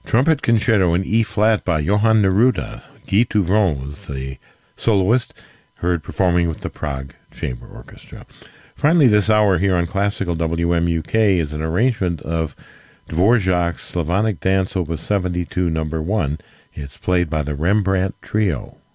Trumpet Concerto in E-flat by Johann Neruda. Guy Touvron was the soloist, heard performing with the Prague Chamber Orchestra. Finally, this hour here on Classical WMUK is an arrangement of Dvorak's Slavonic Dance Opus 72 No. 1. It's played by the Rembrandt Trio.